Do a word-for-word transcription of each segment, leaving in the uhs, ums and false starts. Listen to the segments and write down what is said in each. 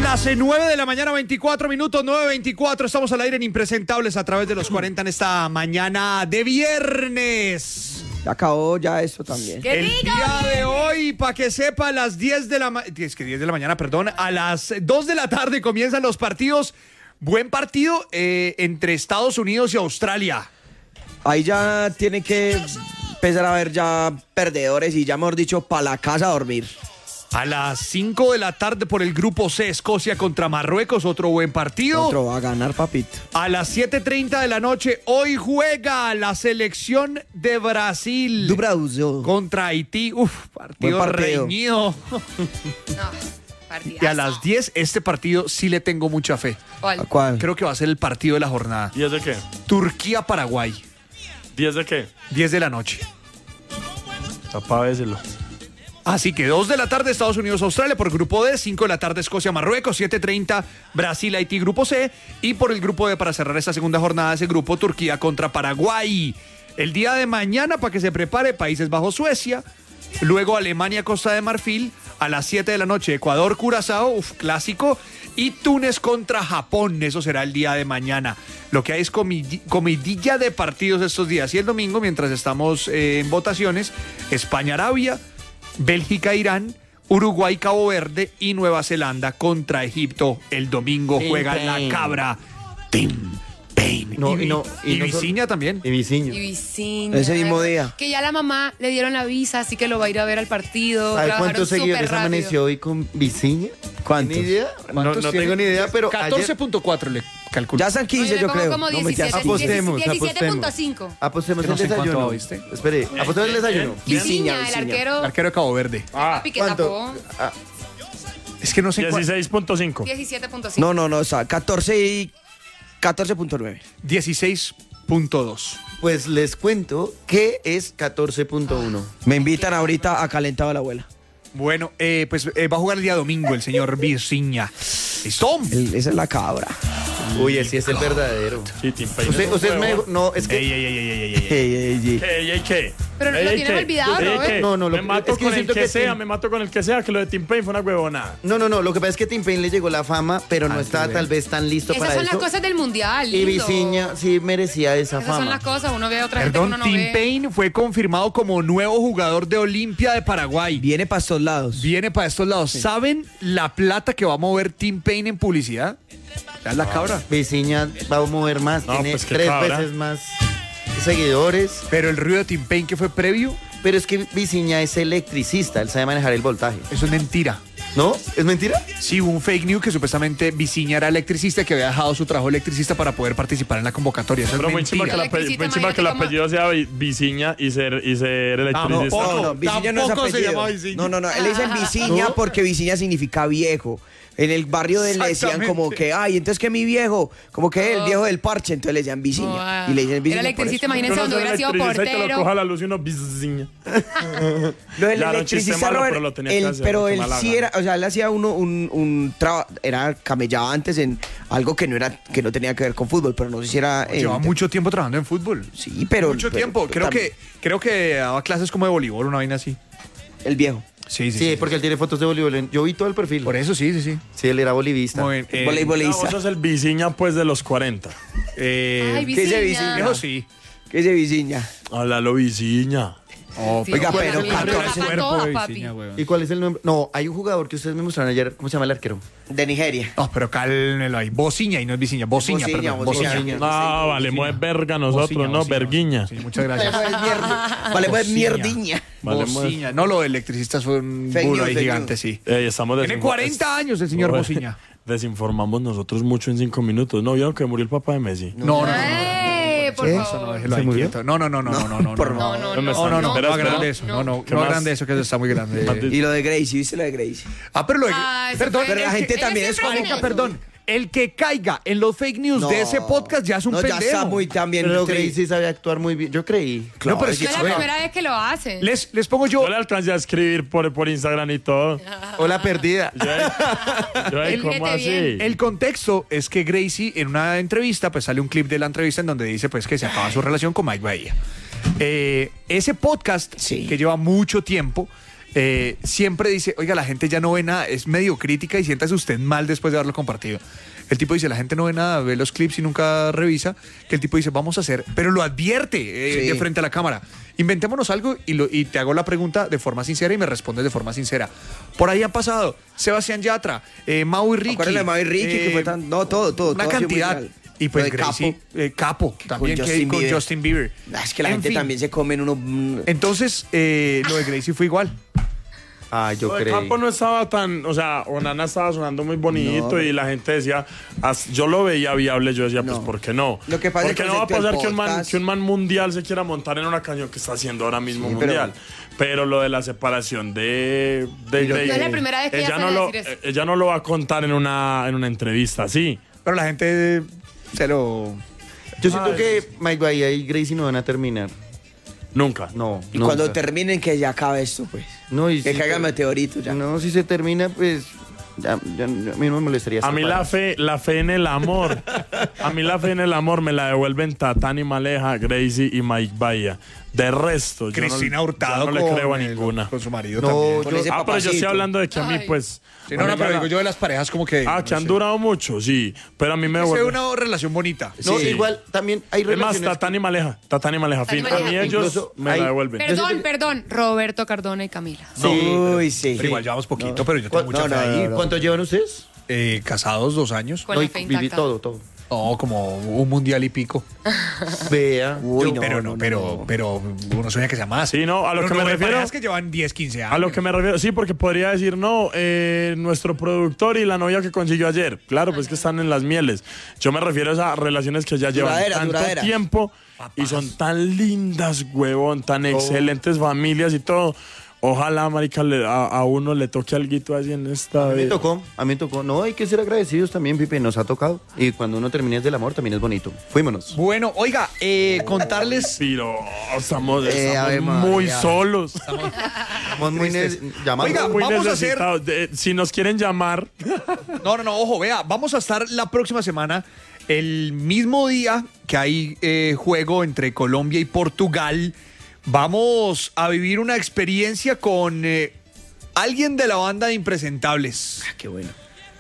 Las nueve de la mañana, veinticuatro minutos, nueve veinticuatro. Estamos al aire en Impresentables a través de los cuarenta en esta mañana de viernes. Ya acabó ya eso también. El día de hoy, para que sepa, a las diez de la mañana, es que diez de la mañana, perdón, a las dos de la tarde comienzan los partidos. Buen partido eh, entre Estados Unidos y Australia. Ahí ya tiene que empezar a ver ya perdedores y ya mejor dicho, para la casa a dormir. A las cinco de la tarde por el grupo C, Escocia contra Marruecos, otro buen partido. Otro va a ganar, papito. A las siete treinta de la noche, hoy juega la selección de Brasil. Du Brasil. Contra Haití. Uf, partido, Buen partido. reñido. No, y a las diez, este partido sí le tengo mucha fe. ¿A cuál? Creo que va a ser el partido de la jornada. ¿diez de qué? Turquía-Paraguay. ¿diez de qué? diez de la noche. Papá, béselo. Así que dos de la tarde Estados Unidos-Australia por grupo D, cinco de la tarde Escocia-Marruecos, siete treinta Brasil-Haití grupo C y por el grupo D para cerrar esta segunda jornada de ese grupo Turquía contra Paraguay. El día de mañana para que se prepare Países Bajos-Suecia, luego Alemania-Costa de Marfil, a las siete de la noche Ecuador-Curazao, uf, clásico, y Túnez contra Japón, eso será el día de mañana. Lo que hay es comid- comidilla de partidos estos días y el domingo mientras estamos eh, en votaciones, España-Arabia, Bélgica-Irán, Uruguay-Cabo Verde y Nueva Zelanda contra Egipto. El domingo Tim juega Payne. la cabra. Tim Payne. No, y, y no- y y no Viciña también. Y Viciño. Y Viciña. Ese mismo día. Que ya la mamá le dieron la visa, así que lo va a ir a ver al partido. ¿Sabe Trabajaron cuántos seguidores súper rápido. amaneció hoy con Viciña? ¿Cuántos? ¿Ni idea? No, ¿Cuántos no tiene? tengo ni idea, pero catorce ayer... punto cuatro le calculo. Ya están No, quince, yo le yo pongo creo. como No, diecisiete, mentiras. Apostemos, diecisiete punto apostemos. cinco. Apostemos No el sé cuánto desayuno. va, ¿viste? Espere, apostemos el desayuno. Viciña, Viciña, el Viciña. arquero. El arquero de Cabo Verde. Papi, que ¿Cuánto? tapó. Ah, Es que no sé cuánto. dieciséis punto cinco. diecisiete punto cinco. No, no, no, o sea, catorce y catorce punto nueve. dieciséis punto dos. pues les cuento que es catorce punto uno. Me invitan ahorita a calentado a la abuela. Bueno, eh, pues eh, va a jugar el día domingo el señor Viciña. ¿Listo? El- esa es la cabra. Uy, ese es el verdadero. Sí, Tim Payne. Usted, es un usted me huevón. dijo, no, es que... Ey, ey, ey, ey, ey, ey, ey. Ey, ey, ey. ¿Qué? ¿Ey, ey, qué? Pero ¿Ey, lo ey, tienen qué? olvidado, ¿Ey, ey, Robert. qué? No, no, lo me que- mato es que con yo el siento que que sea, Tim- me mato con el que sea, que lo de Tim Payne fue una huevonada. No, no, no, lo que pasa es que Tim Payne le llegó la fama, pero no Antes estaba de- tal vez tan listo Esas para son eso. las cosas del mundial. Y lindo. Viciña sí merecía esa Esas fama. son las cosas, uno ve a otra gente que Perdón, uno no Tim ve. Payne fue confirmado como nuevo jugador de Olimpia de Paraguay. Viene para estos lados. Viene para estos lados. ¿Saben la plata que va a mover Tim Payne en publicidad? Ya es la cabra. Viciña va a mover más, No, tiene pues qué tres cabra. veces más seguidores. Pero el ruido de Tim Payne que fue previo, Pero es que Viciña es electricista, él sabe manejar el voltaje. eso es mentira. ¿No? ¿Es mentira? Sí, hubo un fake news que supuestamente Viciña era electricista, que había dejado su trabajo electricista para poder participar en la convocatoria. Eso Pero es muy chimba que, mentira. el ape- Electricista, muy chimba que el imagínate apellido sea Vi- Viciña y ser, y ser electricista. Tampoco. No, no, Viciña no es Tampoco se apellido. llama Viciña. No, no, no, él le dicen Viciña porque Viciña significa viejo. En el barrio de él le decían Exactamente. como que, ay, entonces que mi viejo, como que el Oh. viejo del parche, entonces le decían Viciña. Oh, ah. Y le dicen Viciña Era por electricista, eso. imagínense Uno donde ser hubiera sido electricista y que lo portero. coja la luz y uno Viciña. Lo del Claro, un chiste electricista, malo, Robert, pero lo tenía que él- hacer, pero qué él mala sí gana. era, o sea, él hacía uno un, un trabajo, era camellaba antes en algo que no era, que no tenía que ver con fútbol, pero no sé si era. eh, Lleva mucho tiempo trabajando en fútbol. Sí, pero. Mucho pero- tiempo. pero Creo también- que, creo que daba clases como de voleibol, una vaina así. El viejo. Sí, Sí, porque él tiene fotos de voleibol. Yo vi todo el perfil. Por eso sí, sí, sí. Sí, él era bolivista. Muy bien. Eh, No, Voleibolista. vos sos el Viciña pues de los cuarenta. eh, Ay, ¿qué dice Viciña. Viejo sí. ¿Qué dice Viciña? Háblalo Viciña. Oh, Sí, Oiga, sí, pero sí, catorce sí, cuerpo todas, de papi. Viciña, weón. ¿Y cuál es el nombre? No, hay un jugador que ustedes me mostraron ayer. ¿Cómo se llama el arquero? De Nigeria. No, pero cálmelo ahí. Bociña y no es Viciña. Bociña, Bociña, perdón. Bociña. Bociña. No, valemos de verga nosotros, Bociña, no, Bociña. verguiña. Sí, muchas gracias. Vale, pues Bociña. mierdiña. Valemos- Bociña. No, lo de electricistas fue un Fake bulo news, ahí fake gigante, news. sí. Eh, estamos Tiene desinfo- cuarenta años el señor Joder. Bociña. Desinformamos nosotros mucho en cinco minutos. ¿No vieron que murió el papá de Messi? No, no, no. no. ¡Eh, por ¿Qué? Eso no, favor! déjelo ¿Se ahí murió? quieto. No, no, no, no, no, no, no. por no. No, no, No me no. No, no, no, Espera, no espera. agrande eso, no, no, ¿Qué no más? agrande eso, que eso está muy grande. Y lo de Gracie, ¿viste lo de Gracie? Ah, pero lo de... Ah, eso perdón, fue- Pero la el gente que- también ella es siempre como. hace Marica, perdón, el que caiga en los fake news No. de ese podcast ya es un No, pendejo. ya está muy también. Pero usted- Gracie sabe actuar muy bien. Yo creí. No, pero es No que... es la primera vez que lo hacen. Les, les pongo yo... Yo le alcancé a escribir por, por Instagram y todo. Hola, perdida. Yo, yo, El- ¿cómo Fíjate así? bien. El contexto es que Gracie en una entrevista, pues sale un clip de la entrevista en donde dice pues que se acaba su relación con Mike Bahía. Eh, ese podcast, Sí. que lleva mucho tiempo, eh, siempre dice, oiga, la gente ya no ve nada, es medio crítica y siéntase usted mal después de haberlo compartido. El tipo dice, la gente no ve nada, ve los clips y nunca revisa, que el tipo dice, vamos a hacer, pero lo advierte eh, Sí. de frente a la cámara. Inventémonos algo y, lo, y te hago la pregunta de forma sincera y me respondes de forma sincera. Por ahí han pasado Sebastián Yatra, eh, Mau y Ricky. Acuérdate de Mau y Ricky, que fue tan- no, todo, todo, Una todo ha sido muy cantidad. real. Y pues Lo de Gracie, Capo. eh, Capo, también con que Justin con Bieber. Justin Bieber. Ah, Es que la En gente fin. también se comen uno. mm, Entonces, eh, lo de Gracie fue igual. Ah, yo Lo de creí. Campo no estaba tan, o sea, Onana estaba sonando muy bonito No. y la gente decía, as- yo lo veía viable, yo decía, pues, No. ¿por qué no? Lo que pasa Porque es que no va a con el pasar que un, man, podcast- que un man mundial se quiera montar en una canción que está haciendo ahora mismo Sí, mundial. Pero... lo de la separación de... de, No de- es la primera vez que ella ella, no sale a lo, decir eso. eh, ella no lo va a contar en una, en una entrevista, sí. Pero la gente se lo... Yo siento Ay. que Mike Bahía y Gracie no van a terminar. Nunca. No. Y nunca. cuando terminen, que ya acabe esto, pues. No, y Que si caiga te- meteorito ya. No, si se termina, pues. Ya, ya- ya- a mí no me molestaría. A mí la separar. fe, la fe en el amor, a mí la fe en el amor me la devuelven Tatani Maleja, Gracie y Mike Bahía. De resto, yo Cristina no, Hurtado yo no le con creo a el- ninguna. con su marido No, también. Con yo- ese Ah, pero yo estoy papacito. hablando de que a mí, Ay. pues... Sí, no, no, pero digo yo de las parejas como que... Ah, que no han sé. durado mucho, sí. Pero a mí me Se ve devuelven. una relación bonita. No, Sí. igual también hay Es más, relaciones. Tatani Maleja, Tatani Maleja, fin. Tatani A mí Maleja. ellos Incluso me hay- la devuelven. Perdón, perdón. Roberto Cardona y Camila. Sí, Uy, sí. Pero igual llevamos poquito, pero yo tengo ¿Cu- mucha no, fe no, ahí. no, no. ¿Cuánto llevan ustedes? Eh, casados dos años. Con No, la y fe viví intacta. todo, todo. No, como un mundial y pico. Vea. Uy, Yo- no, pero no, no, no, pero, no. pero uno sueña que sea más. Sí, no, a lo Pero que me no, hay refiero- parejas que llevan diez, quince años. A lo que me refiero, sí, porque podría decir, no, eh, nuestro productor y la novia que consiguió ayer. Claro, pues que están en las mieles. Yo me refiero a esas relaciones que ya llevan Duraderas, tanto duraderas. tiempo y son tan lindas, huevón, tan excelentes familias y todo. Ojalá, marica, le- a, a uno le toque alguito así en esta A mí me vida. tocó, a mí me tocó. No, hay que ser agradecidos también, Pipe, nos ha tocado. Y cuando uno termina del amor, también es bonito. Fuímonos. Bueno, oiga, eh, contarles... Pero estamos, Eh, estamos Ave muy María. solos. Estamos muy tristes. ne- llamando. Oiga, muy vamos a hacer- necesitados. De- si nos quieren llamar, No, no, no, ojo, vea, vamos a estar la próxima semana, el mismo día que hay eh, juego entre Colombia y Portugal. Vamos a vivir una experiencia con eh, alguien de la banda de Impresentables. Ah, qué bueno.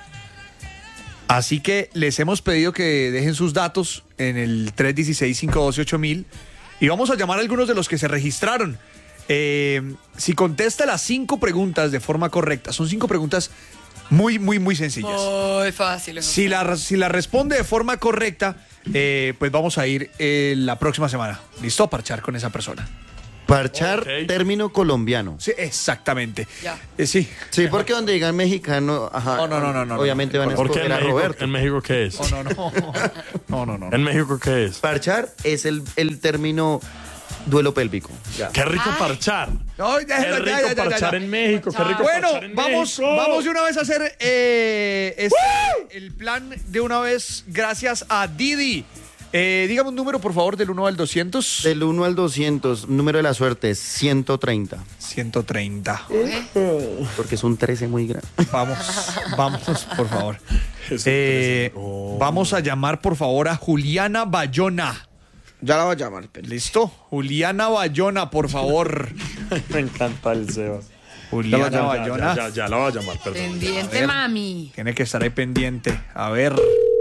Así que les hemos pedido que dejen sus datos en el tres uno seis, cinco uno dos, ocho mil y vamos a llamar a algunos de los que se registraron. Eh, si contesta las cinco preguntas de forma correcta, son cinco preguntas muy, muy, muy sencillas. Muy fácil. eso. Si la, si la responde de forma correcta, eh, pues vamos a ir eh, la próxima semana. ¿Listo? A parchar con esa persona. Parchar, Ok. término colombiano. Sí, exactamente. Ya. Eh, sí. Sí, porque donde digan mexicano, ajá, No, no, no, no, no, obviamente no. van a ¿por qué escoger en a México, Roberto. en México qué es? No, no, no. No, no, no. ¿En México qué es? Parchar es el, el término duelo pélvico. Ya. Qué rico Ay. parchar. No, Qué déjela, rico ya, ya, ya, ya, parchar ya. en México. Qué rico Bueno, parchar en vamos, México. vamos de una vez a hacer eh, este, el plan de una vez gracias a Didi. Eh, dígame un número, por favor, del uno al doscientos. Del uno al doscientos, número de la suerte es ciento treinta. ciento treinta. Porque es un trece muy grande. Vamos, vamos, por favor. Es Eh, Oh. Vamos a llamar, por favor, a Juliana Bayona. Ya la voy a llamar. pero- ¿Listo? Juliana Bayona, por favor. Me encanta el Sebas. Juliana Ya, ya, Bayona. ya, ya, ya, la voy a llamar, perdón. Pendiente, A ver. mami. Tiene que estar ahí pendiente. A ver.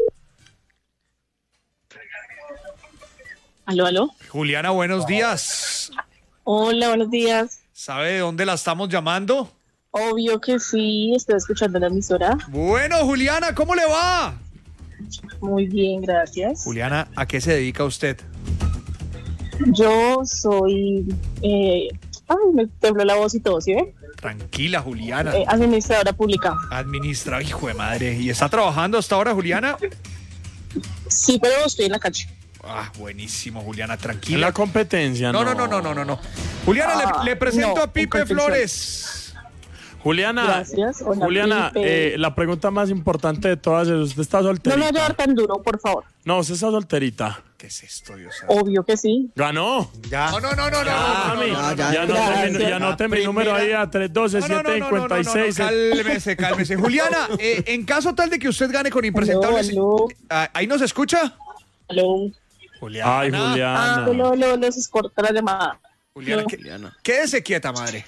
Aló, aló. Juliana, buenos días. Hola, buenos días. ¿Sabe de dónde la estamos llamando? Obvio que sí, estoy escuchando la emisora. Bueno, Juliana, ¿cómo le va? Muy bien, gracias. Juliana, ¿a qué se dedica usted? Yo soy... Eh, ay, me tembló la voz y todo, ¿sí ve? Tranquila, Juliana. Eh, administradora pública. Administra, hijo de madre. ¿Y está trabajando hasta ahora, Juliana? Sí, pero estoy en la calle. Ah, buenísimo, Juliana, En tranquila. la competencia, No, no. no, no, no, no, no, no. Juliana, le- Ah, le, presento no, a Pipe en contención. Flores. Juliana, Gracias. Hola, Juliana, Pipe. eh, la pregunta más importante de todas es, ¿usted está No me solterita? voy a llevar tan duro, por favor. No, usted está solterita. ¿Qué es esto, Dios santo? Obvio que sí. ¿Ganó? Ya. No, no, no, no, no, Ah, no, no, mi- no, no, ya, ya no, anote Gracias. mi, ya anote mi número ahí a tres uno dos, no, no, siete no, cinco no, no, no, seis. cálmese, cálmese. Juliana, eh, en caso tal de que usted gane con Impresentables, Aló, aló. ah, ¿ahí nos escucha? Aló. Juliana. Ay, Juliana. Ah, no, no, no, se corta la llamada. Juliana, No. qué- quédese quieta, madre.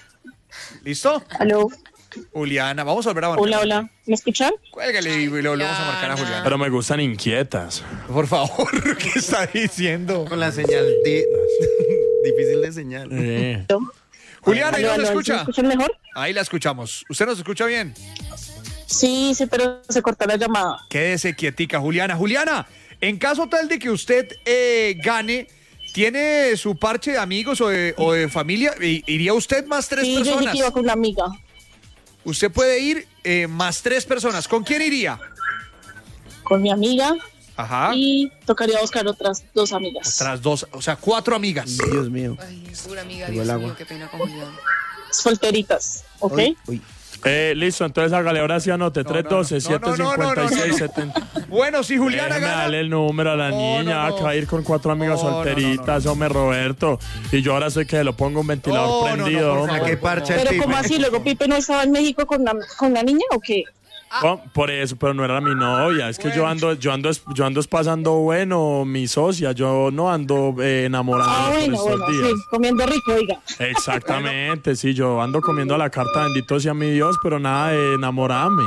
¿Listo? Aló. Juliana, vamos a volver a marcar. Hola, hola. ¿Me escuchan? Cuélgale y le volvemos a marcar a Juliana. Pero me gustan inquietas. Por favor, ¿qué está diciendo? Con la señal de... difícil de señal. Eh. Juliana, ¿y Aló, no aló, se ¿sí escucha? ¿Me escuchan mejor? Ahí la escuchamos. ¿Usted nos escucha bien? Sí, sí, pero se cortó la llamada. Quédese quietica, Juliana. Juliana, en caso tal de que usted eh, gane, ¿tiene su parche de amigos o de, o de familia? I- ¿Iría usted más tres Sí, yo dije personas? que iba con una amiga. Usted puede ir eh, más tres personas. ¿Con quién iría? Con mi amiga Ajá. y tocaría buscar otras dos amigas. Otras dos, o sea, cuatro amigas. Dios mío. Ay, pura amiga, Llegó Dios el mío, agua. qué pena con Julián. Solteritas, ¿ok? Uy, uy. Eh, listo, entonces hágale, ahora sí anote. no, tres uno dos, no, siete no, no, no, cinco seis, no. siete cero. Bueno, si Juliana Déjeme gana. darle el número a la No, niña, no, no. que va a ir con cuatro amigas No, no, solteritas, hombre, Roberto. Y yo ahora soy que lo pongo un ventilador No, no, no, prendido, por hombre. favor. ¿Qué parche el Pero Pipe? ¿cómo así? ¿Luego Pipe no estaba en México con la, con la niña o qué? Oh, por eso, pero no era mi novia. Es que yo Bueno. ando, yo ando, es- yo ando es pasando bueno, mi socia. Yo no ando eh, enamorado Ah, por bueno, estos bueno, días. sí, comiendo rico, oiga. Exactamente, sí, yo ando comiendo a la carta, bendito sea mi Dios, pero nada de enamorarme.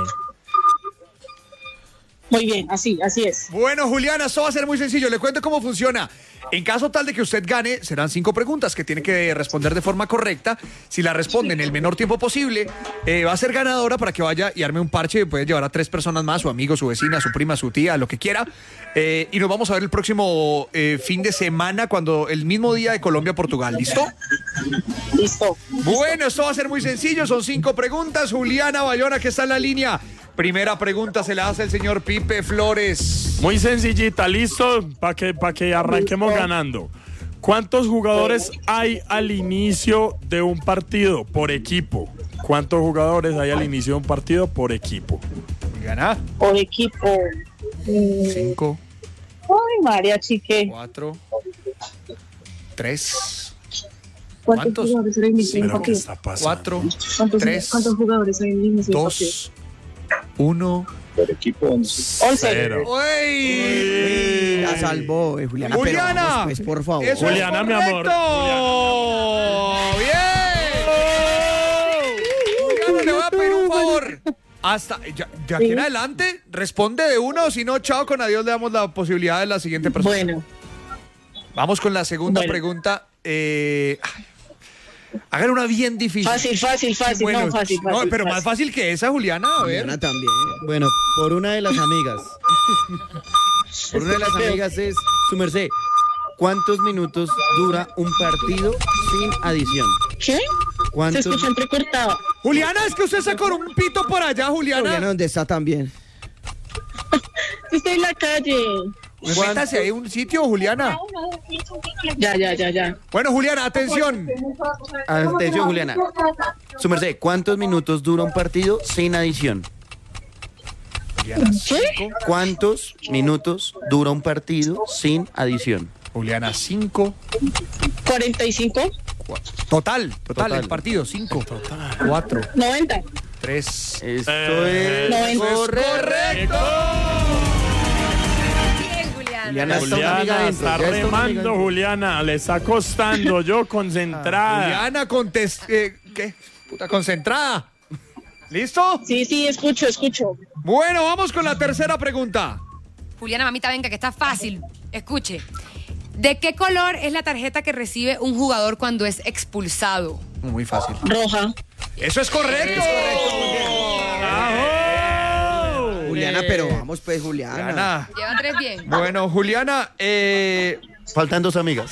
Muy bien, así, así es. Bueno, Juliana, esto va a ser muy sencillo. Le cuento cómo funciona. En caso tal de que usted gane, serán cinco preguntas que tiene que responder de forma correcta. Si la responde en el menor tiempo posible, eh, va a ser ganadora para que vaya y arme un parche. Puede llevar a tres personas más, su amigo, su vecina, su prima, su tía, lo que quiera. Eh, y nos vamos a ver el próximo eh, fin de semana, cuando el mismo día de Colombia-Portugal. ¿Listo? Listo. Bueno, esto va a ser muy sencillo. Son cinco preguntas. Juliana Bayona, que está en la línea. Primera pregunta se la hace el señor Pipe Flores. Muy sencillita, listo, para que, pa' que arranquemos ganando. ¿Cuántos jugadores hay al inicio de un partido por equipo? ¿Cuántos jugadores hay al inicio de un partido por equipo? Juliana. Por equipo. Mm, Cinco, Ay, María Chique. cuatro, tres, ¿Cuántos, ¿Cuántos? jugadores hay en el inicio de un ¿Pero qué partido? está pasando? cuatro, ¿Cuántos, tres, ¿Cuántos jugadores hay en el inicio de un partido? dos, uno. once. Cero. ¡Uy! La salvó, eh, Juliana. Juliana, Pero vamos, pues, por favor. eso Juliana, es mi amor. correcto. ¡Bien! Juliana, le voy a pedir un favor. Hasta ya, de aquí en adelante, responde de uno, o si no, chao, con adiós le damos la posibilidad de la siguiente persona. Bueno, Vamos con la segunda Bueno. pregunta. Eh, ay, hagan una bien difícil. fácil, fácil, fácil. Bueno, no, fácil, no, fácil. pero más fácil que esa, Juliana. A ver. Juliana también. Bueno, por una de las amigas. Por una de las amigas es, su merced, ¿cuántos minutos dura un partido sin adición? ¿Qué? Se ¿Cuántos? escucha entrecortado. Juliana, es que usted sacó un pito por allá, Juliana. Juliana, ¿dónde está también? Estoy en la calle. Pues métase ahí un sitio, Juliana. Ya, ya, ya, ya. Bueno, Juliana, atención. Atención, Juliana. Su merced, ¿cuántos minutos dura un partido sin adición? Juliana, ¿Qué? ¿Cuántos minutos dura un partido sin adición? Juliana, cinco. cuarenta y cinco, Total, total, Total. el partido, cinco. Cuatro, noventa. tres. Esto Eh, es noventa. correcto. Bien, Juliana. Juliana, está una amiga Juliana adentro, está ya está una amiga remando, adentro. Juliana. Le está costando, yo concentrada. Juliana, contes eh, ¿qué? Puta, concentrada. ¿Listo? Sí, sí, escucho, escucho. Bueno, vamos con la tercera pregunta. Juliana, mamita, venga, que está fácil. Escuche. ¿De qué color es la tarjeta que recibe un jugador cuando es expulsado? Muy fácil. Roja. Eso es correcto. ¡Bravo! Juliana, pero vamos, pues, Juliana. Juliana. Lleva tres bien. Bueno, Juliana, eh, Faltan dos amigas.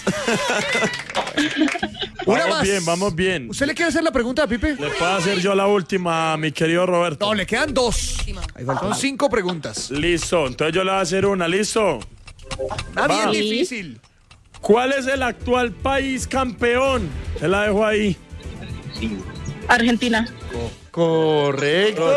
una Vamos más. bien, vamos bien. ¿Usted le quiere hacer la pregunta a Pipe? ¿Le puedo hacer yo la última, mi querido Roberto? No, le quedan dos. Ahí falta. Son cinco preguntas. Listo, entonces yo le voy a hacer una, ¿listo? Está bien Va. difícil. ¿Cuál es el actual país campeón? Se la dejo ahí. Argentina. Correcto.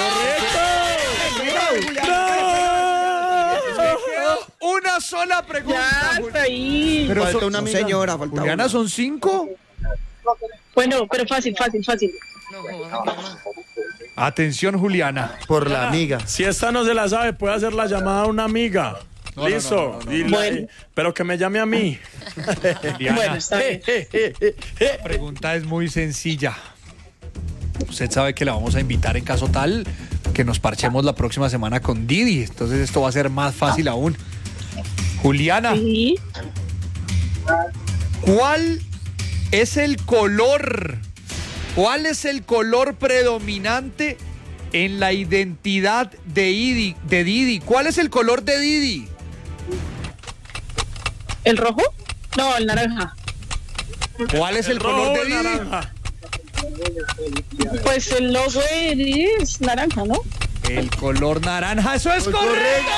Una sola pregunta. Ya, Jul- está ahí. Pero Falta son- una No, amiga. señora, falta Juliana, una. son cinco. Bueno, pero fácil, fácil, fácil. No, jodas, mamá. Atención, Juliana. Por la amiga. Si esta no se la sabe, puede hacer la llamada a una amiga. no, Listo. no, no, no, Y la- Bueno. pero que me llame a mí. Juliana, Bueno, está bien. la pregunta es muy sencilla. Usted sabe que la vamos a invitar en caso tal que nos parchemos la próxima semana con Didi. Entonces esto va a ser más fácil aún. Juliana, Sí. ¿cuál es el color? ¿Cuál es el color predominante en la identidad de Didi? De Didi? ¿Cuál es el color de Didi? ¿El rojo? No, el naranja. ¿Cuál es el, color de rojo, Didi? naranja. Pues el logo de Didi es naranja, ¿no? El color naranja, eso es correcto.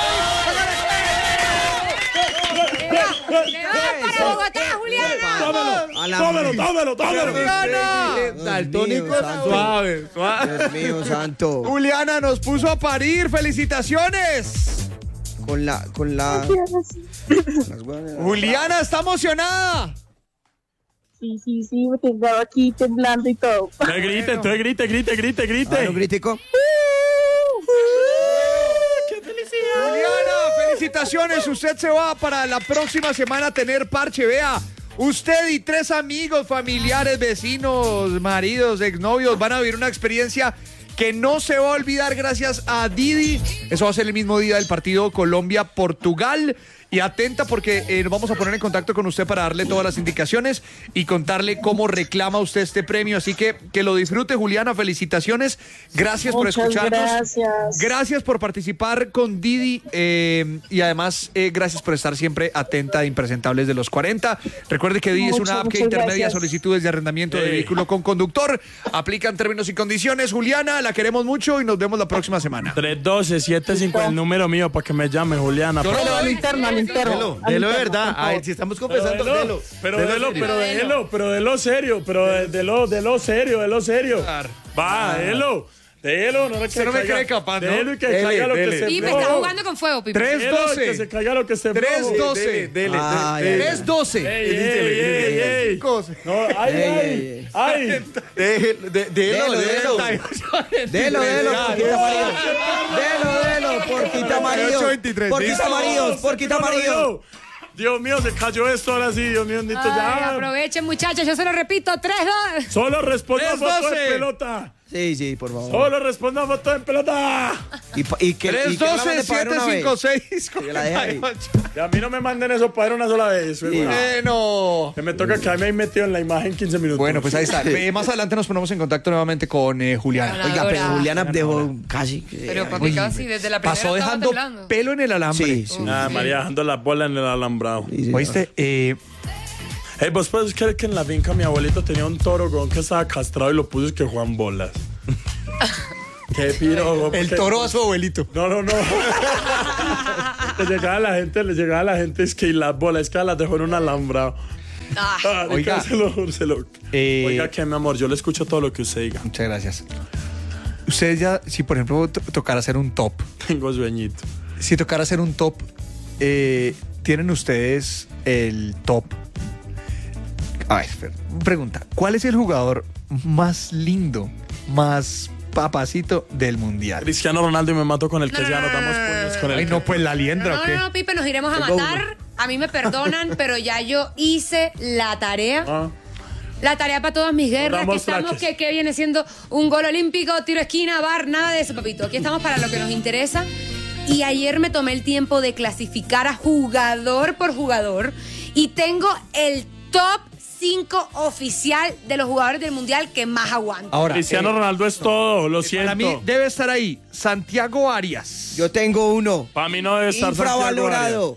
¡Le va para Bogotá, Juliana! Tómelo, A la tómelo, madre. tómelo, tómelo. Juliana. Daltónico, Suave, suave. Dios mío, santo. Juliana nos puso a parir. ¡Felicitaciones! Con la, con la. las huevas. Juliana está emocionada. Sí, sí, sí, me tengo aquí temblando y todo. Entonces grite, entonces grite, grite, grite, grite. Ah, ¿no crítico? Juliana, felicitaciones. Usted se va para la próxima semana a tener parche. Vea, usted y tres amigos, familiares, vecinos, maridos, exnovios van a vivir una experiencia que no se va a olvidar gracias a Didi. Eso va a ser el mismo día del partido Colombia-Portugal. Y atenta porque eh, nos vamos a poner en contacto con usted para darle todas las indicaciones y contarle cómo reclama usted este premio. Así que que lo disfrute, Juliana. Felicitaciones. Gracias por Muchas escucharnos. gracias. Gracias por participar con Didi eh, y además eh, gracias por estar siempre atenta a Impresentables de los cuarenta. Recuerde que Didi es Muchas, una app que muchas intermedia gracias. solicitudes de arrendamiento de Sí. vehículo con conductor. Aplican términos y condiciones. Juliana, la queremos mucho y nos vemos la próxima semana. tres uno dos siete cinco el número mío para que me llame, Juliana. Yo no Pero lo al doy. interno, al interno. Delo, al delo de interno, verdad. por favor. Ay, si estamos Pero confesando, delo, delo. pero Delo delo, serio. pero délo, pero de lo serio, pero de, de lo, de lo serio, de lo serio. Claro. Va, délo, délo, no, Usted no me cree capaz, ¿no? Délo y que Dele, caiga lo dele. que se Pipe está jugando con fuego, Pipe. Tres. Délo y que doce. se caiga lo que se tres flojo. doce. Dele, dele, Ay, dele. tres doce. Ey, ey, ey, ey. No, ay, Ey, ay, ey, ay. Déjelo, de- Delo, Delo, delo. Delo, delo, por quita maridos. Delo, delo, por quita maridos. Por quita maridos, por quita No, no, maridos. no. Dios mío, se cayó esto ahora sí, Dios mío, bendito, Ay, ya. aprovechen, muchachos, yo se lo repito, tres, dos. Solo responda tres foto doce. de pelota. Sí, sí, por favor. Solo responda foto en pelota. Y, pa- y que, y tres que la doce mande para ver siete una vez. cinco seis. Que la deje ahí. Y a mí no me manden eso para ir una sola vez. güey. Bueno. Que me toca quedarme ahí metido en la imagen quince minutos. Bueno, pues ahí está. Eh, más adelante nos ponemos en contacto nuevamente con eh, Juliana. Oiga, pero Ahora. Juliana dejó casi. que- Pero papi, casi desde la primera Pasó estaba dejando temblando. pelo en el alambre. Sí, sí. Ah, María dejando las bolas en el alambrado. Sí, sí. ¿Oíste? Eh, Hey, vos puedes creer que en la finca mi abuelito tenía un toro güey, que estaba castrado y lo puso es que Juan Bolas. Qué piro, güey, el porque- toro a su abuelito. No, no, no. le llegaba a la gente, le llegaba a la gente, es que y las bolas, es que las dejó en un alambrado. Ah, Ah, Oiga. se lo, se lo- Eh, Oiga, que mi amor, yo le escucho todo lo que usted diga. Muchas gracias. Ustedes ya, si por ejemplo to- tocara hacer un top, Tengo sueñito. si tocara hacer un top, eh, ¿tienen ustedes el top? A ver, espera, pregunta. ¿Cuál es el jugador más lindo, más papacito del mundial? Cristiano Ronaldo y me mato con el que No, ya no, nos no, damos no, no, puños no, con Ay, el no, pues la no, liendra, no, ¿o qué? no, Pipe, nos iremos a Tengo matar. A mí me perdonan, pero ya yo hice la tarea. Ah. La tarea para todas mis guerras, que Damos estamos, traques. que, que viene siendo un gol olímpico, tiro esquina, bar, nada de eso, papito. Aquí estamos para lo que nos interesa. Y ayer me tomé el tiempo de clasificar a jugador por jugador y tengo el top cinco oficial de los jugadores del mundial que más aguanto. Ahora, Cristiano eh, Ronaldo es todo, lo siento. para mí debe estar ahí Santiago Arias. Yo tengo uno. Para mí no debe estar Santiago Infravalorado.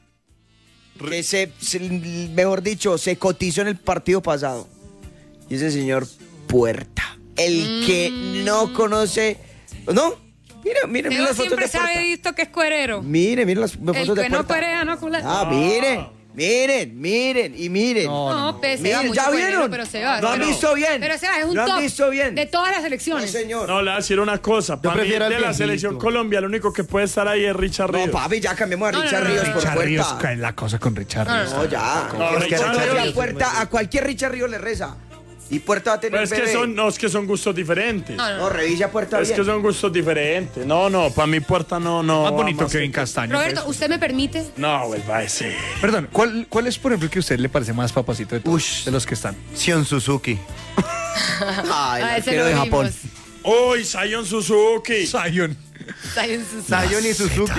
Que se, se- mejor dicho, se cotizó en el partido pasado. Y ese señor Puerta. El que no conoce. ¿No? Mira, mira, mira Yo las fotos siempre de se ha Puerta. visto que es cuerero. Mire, mire las fotos El de que no Puerta. cuerea, no culea. Ah, miren, miren, miren y miren. No, pe- se va Miren, mucho ¿ya cuerero, vieron? pero se va. ¿Lo han Pero- visto bien? Pero se va, es un ¿Lo han top visto bien? de todas las No, selecciones. señor. No, le voy a decir una cosa. Para mí, prefiero al de la viejito. selección Colombia, el único que puede estar ahí es Richard No, Ríos. papi, ya cambiamos a No, no, Richard no, no, Ríos por Richard Ríos, Puerta. cae la cosa con Richard No, no, Ríos. No, ya. No, es que Richard Richard Ríos. Puerta, a cualquier Richard Ríos le reza. Y Puerta va a tener Pero es que bebé. son, no, es que son gustos diferentes. No, no, No, revisa Puerta Es bien. que son gustos diferentes. No, no, para mi Puerta no, no. Más va bonito más Kevin que- Castaño. Roberto, pues. ¿usted me permite? No, vuelva a ese. Perdón, ¿cuál, ¿cuál es, por ejemplo, el que a usted le parece más papacito de todos Ush. de los que están? Sion Suzuki. Ay, el A ese arquero lo de Japón. vimos. Uy, Zion Suzuki. Zion. Zion Suzuki. Zion y Suzuki.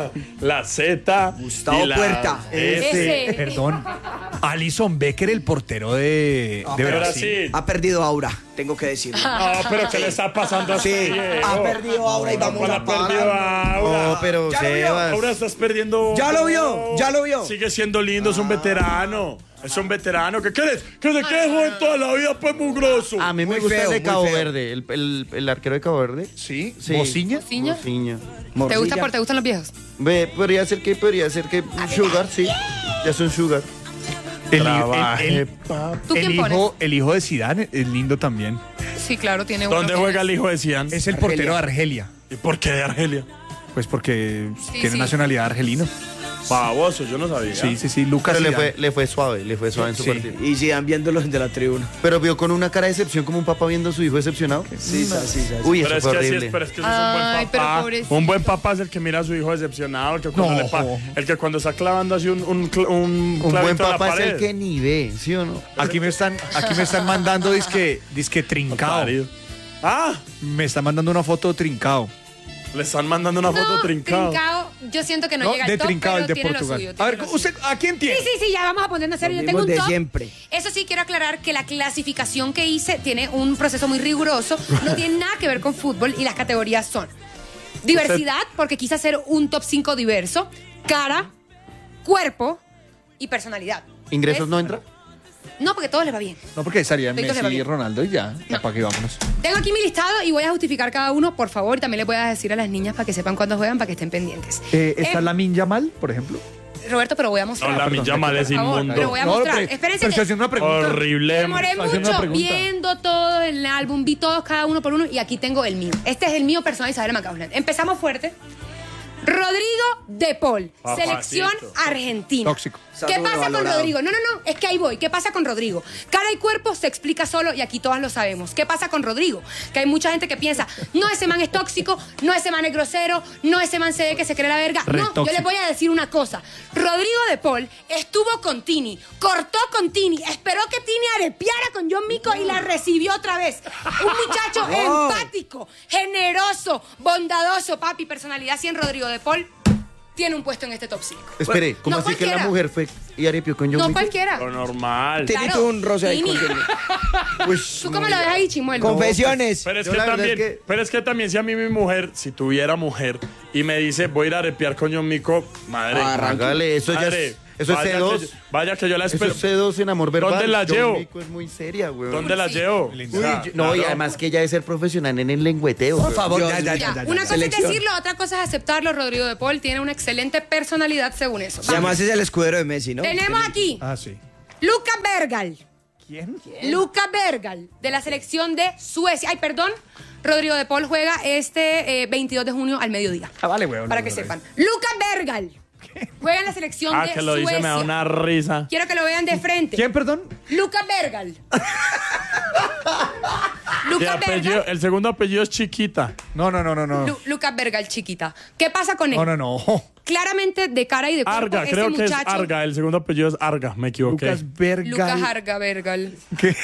La Z. Gustavo y la Puerta. S. Ese. Perdón. Alison Becker, el portero de, de De Brasil. Brasil. Ha perdido aura, tengo que decirlo. No, pero ¿qué le está pasando a Sí, ese Diego? ha perdido aura y vamos ¿Cuál a ha perdido parar. aura? No, pero Ya lo vio. Sebas. Ahora estás perdiendo. Ya lo vio, ya lo vio. Sigue siendo lindo, es un veterano. Es un veterano. ¿Qué quieres? Que se quede joven toda la vida, pues mugroso. A mí me Muy gusta feo, el de muy Cabo feo. Verde, el, el, el arquero de Cabo Verde. Sí, Sí. Bociña. ¿Bociña? Bociña. ¿Te Morcilla. gusta por te gustan los viejos? Ve, podría ser que, podría ser que un Sugar, sí. Ya es un Sugar. El, el- Trabaje, el- papi. ¿Tú el quién pones? hijo, el hijo de Zidane es lindo también. Sí, claro, tiene uno. ¿Dónde que juega es- el hijo de Cian? Es el portero de Argelia. ¿Y por qué de Argelia? Pues porque Sí, tiene sí. nacionalidad argelina. Baboso, yo no sabía. Sí, sí, sí. Lucas Pero le Zidane. fue, le fue suave, le fue suave en su Sí. partido. Y sigan viéndolo desde la tribuna. Pero vio con una cara de decepción como un papá viendo a su hijo decepcionado. Sí, sí, sí, sí. Uy, Pero eso es, fue que así horrible. es, pero es que ese es Ay, un buen pero papá. pobrecito. Un buen papá es el que mira a su hijo decepcionado, el que cuando, No. le pa- el que cuando está clavando así un, un, cl- un, Un buen clavito en la papá es pared. el que ni ve, ¿sí o no? Aquí me están, aquí me están mandando disque, disque trincado. Parido. Ah, Me están mandando una foto trincado. le están mandando una foto No, trincado. trincado, yo siento que no, No, llega de al top, trincado pero el de tiene lo Portugal. suyo. A tiene ver, lo suyo. usted, ¿a quién tiene? Sí, sí, sí, ya vamos a ponernos serio. Yo Los tengo un mismos de top. siempre. Eso sí, quiero aclarar que la clasificación que hice tiene un proceso muy riguroso. No tiene nada que ver con fútbol y las categorías son diversidad, porque quise hacer un top cinco diverso, cara, cuerpo y personalidad. ¿Ingresos ¿Ves? no entra? No, porque todo les va bien. No, porque estarían Entonces, Messi y papi. Ronaldo y ya. Ya, No. para que vámonos. Tengo aquí mi listado y voy a justificar cada uno, por favor. Y también le voy a decir a las niñas para que sepan cuándo juegan, para que estén pendientes. Eh, ¿Está Eh, Lamin Yamal, por ejemplo? Roberto, pero voy a mostrar. No, la perdón, Yamal es por favor, inmundo. pero voy a No, mostrar. pero- Espérense pero que- estoy haciendo una pregunta. Horrible. Me demoré Está haciendo una mucho pregunta. viendo todo el álbum, vi todos cada uno por uno y aquí tengo el mío. Este es el mío personal, Isabel Macaulay. Empezamos fuerte. Rodrigo De Paul, Papacito. selección argentina. Tóxico. ¿Qué Está pasa con sobrevalorado. Rodrigo? No, no, no, es que ahí voy. ¿Qué pasa con Rodrigo? Cara y cuerpo se explica solo y aquí todas lo sabemos. ¿Qué pasa con Rodrigo? Que hay mucha gente que piensa, no, ese man es tóxico, no, ese man es grosero, no, ese man se ve que se cree la verga. Re No, yo tóxico. les voy a decir una cosa. Rodrigo De Paul estuvo con Tini, cortó con Tini, esperó que Tini arepiara con John Mico y la recibió otra vez. Un muchacho Oh. empático, generoso, bondadoso, papi, personalidad cien. Rodrigo De Paul tiene un puesto en este top cinco. Espere, ¿cómo no así que la cualquiera. mujer fue y arepió con John No Wick? cualquiera. Lo normal. Tini Claro, tuvo un roce ahí Tini. con Tini. ¿Tú cómo lo ves ahí, Chimuel? Confesiones. Pero es, Yo que la verdad también, es que- pero es que también si a mí mi mujer, si tuviera mujer y me dice voy a ir a arepear con John Mico, madre. Hágale, eso ya madre, es, eso es vaya C dos. Que, yo- vaya que yo la Eso espero. es C dos en amor verbal. ¿Dónde la John llevo? Wick es muy seria, güey. ¿Dónde la Sí. llevo? Uy, O sea, yo- no, y claro. además que ella debe ser profesional en el lengüeteo. Por güey. favor, Dios ya, ya, mío. ya, Ya, ya, ya. una cosa Selección. es decirlo, otra cosa es aceptarlo. Rodrigo De Paul tiene una excelente personalidad según eso. Y además es el escudero de Messi, ¿no? Tenemos aquí Ah, sí. Luca Bergal. ¿Quién? Luca Bergal, de la selección de Suecia. Ay, perdón. Rodrigo De Paul juega este eh, veintidós de junio al mediodía. Ah, vale, güey. Para que sepan. Luca Bergal. Juega en la selección Ah, de que lo Suecia. dice, me da una risa. Quiero que lo vean de frente. ¿Quién, perdón? Luca Bergal. Y Luca apellido- Bergal. el segundo apellido es Chiquita. No, no, no, no, no. Lu- Luca Bergal, chiquita. ¿Qué pasa con él? No, no, no. Claramente de cara y de cuerpo, Arga, este creo que es muchacho. Arga. El segundo apellido es Arga, me equivoqué. Lucas Bergal. Lucas Arga Bergal. ¿Qué?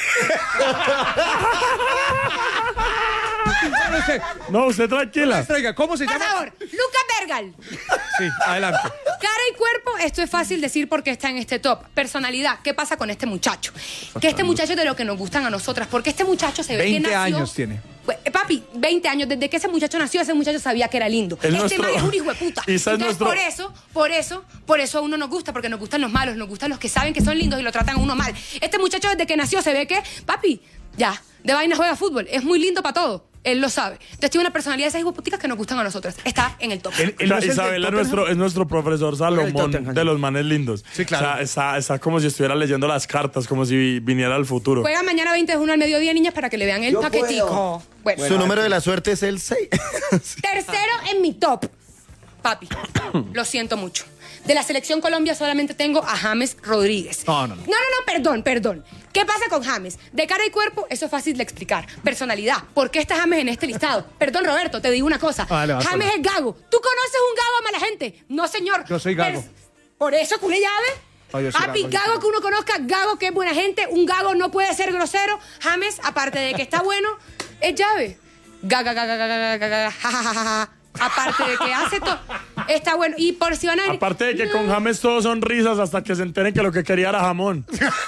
No sé. No, usted tranquila. Traiga, ¿cómo se Por llama? favor, Luca Bergal. Sí, adelante. Cara y cuerpo, esto es fácil decir porque está en este top. Personalidad, ¿qué pasa con este muchacho? Que este muchacho es de lo que nos gustan a nosotras, porque este muchacho se ve que veinte nació... años tiene. Pues, eh, papi, veinte años, desde que ese muchacho nació, ese muchacho sabía que era lindo. Es este nuestro- man es un hijo de puta. Isa es Entonces, nuestro- por eso, por eso, por eso a uno nos gusta, porque nos gustan los malos, nos gustan los que saben que son lindos y lo tratan a uno mal. Este muchacho desde que nació se ve que, papi, ya, de vaina juega fútbol, es muy lindo para todo. Él lo sabe. Entonces tiene una personalidad de esas hijueputicas que nos gustan a nosotras. Está en el top. Él- él no es el del Isabel es Tottenham. nuestro, es nuestro profesor Salomón Tottenham. de los manes lindos. Sí, claro. O sea, está, está como si estuviera leyendo las cartas, como si viniera al futuro. Juega mañana veinte de junio al mediodía, niñas, para que le vean el Yo paquetico. Bueno, Su número de la suerte es el seis. tercero en mi top. Papi, lo siento mucho. De la selección Colombia solamente tengo a James Rodríguez. No, no, no. No, no, no, perdón, perdón. ¿Qué pasa con James? De cara y cuerpo, eso es fácil de explicar. Personalidad. ¿Por qué está James en este listado? Perdón, Roberto, te digo una cosa. Ah, le vas James con- es gago. ¿Tú conoces un gago a mala gente? No, señor. Yo soy gago. Pers- Por eso, culé llave. Ay, yo soy Papi, Gago. Gago que uno conozca, Gago que es buena gente, un Gago no puede ser grosero. James, aparte de que está bueno, es llave. Gaga, gaga, gaga, gaga, gaga, ja, ja, ja, ja, ja. Aparte de que hace todo, está bueno. Y porciona. Aparte de que con James todos son risas hasta que se enteren que lo que quería era jamón.